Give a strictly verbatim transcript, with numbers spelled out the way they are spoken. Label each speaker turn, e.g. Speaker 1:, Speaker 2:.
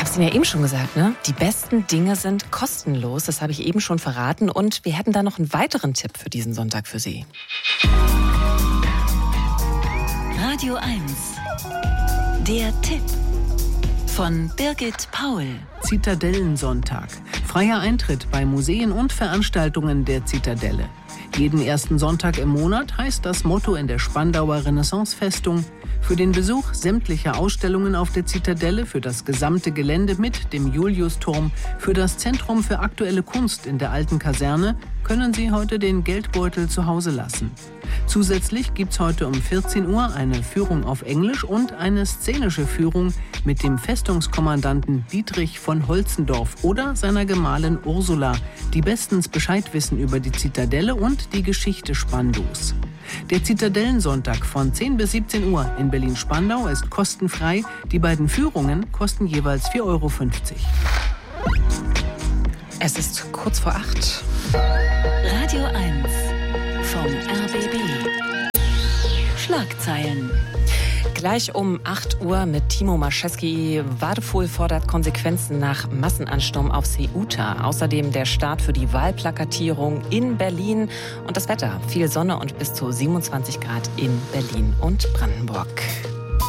Speaker 1: habe es Ihnen ja eben schon gesagt, ne? Die besten Dinge sind kostenlos. Das habe ich eben schon verraten. Und wir hätten da noch einen weiteren Tipp für diesen Sonntag für Sie.
Speaker 2: Radio eins. Der Tipp von Birgit Paul.
Speaker 3: Zitadellensonntag. Freier Eintritt bei Museen und Veranstaltungen der Zitadelle. Jeden ersten Sonntag im Monat heißt das Motto in der Spandauer Renaissancefestung. Für den Besuch sämtlicher Ausstellungen auf der Zitadelle, für das gesamte Gelände mit dem Juliusturm, für das Zentrum für aktuelle Kunst in der alten Kaserne können Sie heute den Geldbeutel zu Hause lassen. Zusätzlich gibt's heute um vierzehn Uhr eine Führung auf Englisch und eine szenische Führung mit dem Festungskommandanten Dietrich von Holzendorf oder seiner Gemahlin Ursula, die bestens Bescheid wissen über die Zitadelle und die Geschichte Spandaus. Der Zitadellensonntag von zehn bis siebzehn Uhr in Berlin-Spandau ist kostenfrei. Die beiden Führungen kosten jeweils vier Euro fünfzig.
Speaker 1: Es ist kurz vor acht.
Speaker 2: Radio eins vom R B B. Schlagzeilen.
Speaker 1: Gleich um acht Uhr mit Timo Marschewski. Wadefol fordert Konsequenzen nach Massenansturm auf Ceuta. Außerdem der Start für die Wahlplakatierung in Berlin. Und das Wetter. Viel Sonne und bis zu siebenundzwanzig Grad in Berlin und Brandenburg.